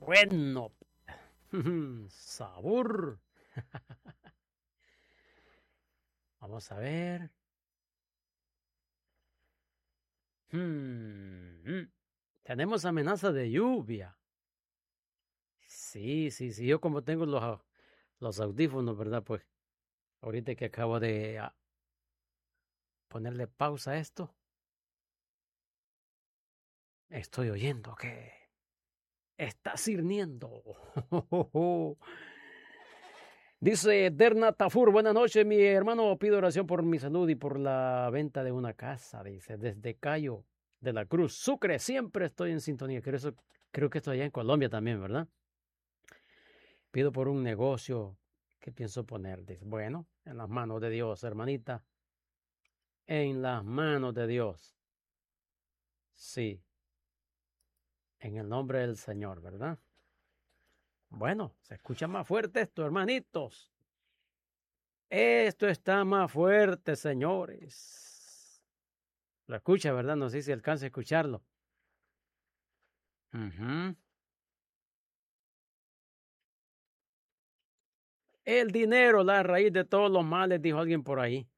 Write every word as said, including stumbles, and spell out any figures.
Bueno, sabor. Vamos a ver. Hmm, Tenemos amenaza de lluvia. Sí, sí, sí. Yo como tengo los, au- los audífonos, ¿verdad? Pues ahorita que acabo de ah, ponerle pausa a esto, estoy oyendo que está sirniendo. Dice Derna Tafur, buenas noches, mi hermano. Pido oración por mi salud y por la venta de una casa. Dice, desde Cayo de la Cruz, Sucre, siempre estoy en sintonía. Creo, eso, creo que estoy allá en Colombia también, ¿verdad? Pido por un negocio que pienso poner. Dice, bueno, en las manos de Dios, hermanita. En las manos de Dios. Sí, en el nombre del Señor, ¿verdad? Bueno, se escucha más fuerte esto, hermanitos. Esto está más fuerte, señores. Lo escucha, ¿verdad? No sé si alcanza a escucharlo. Ujú. El dinero, la raíz de todos los males, dijo alguien por ahí.